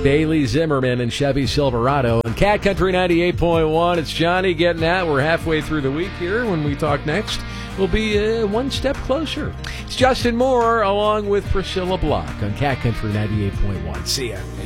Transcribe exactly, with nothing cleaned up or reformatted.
Bailey Zimmerman and Chevy Silverado. On Cat Country ninety-eight point one, it's Johnny getting at. We're halfway through the week here. When we talk next, we'll be uh, one step closer. It's Justin Moore along with Priscilla Block on Cat Country ninety-eight point one. See ya.